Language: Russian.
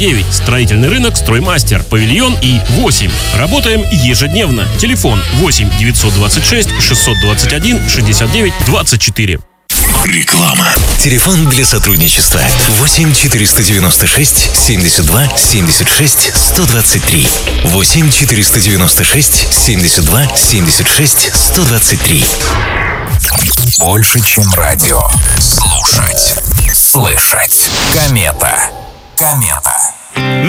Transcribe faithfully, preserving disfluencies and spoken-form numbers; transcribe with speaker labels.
Speaker 1: девять. Строительный рынок «Строймастер», павильон И восемь. Работаем ежедневно. Телефон восемь девятьсот двадцать шесть шестьсот двадцать один шестьдесят девять двадцать четыре.
Speaker 2: Реклама. Телефон для сотрудничества восемь четыреста девяносто шесть семьдесят два семьдесят шесть сто двадцать три. восемь четыреста девяносто шесть семьдесят два семьдесят шесть сто двадцать три. Больше, чем радио. Слушать. Слышать. Комета. Комета.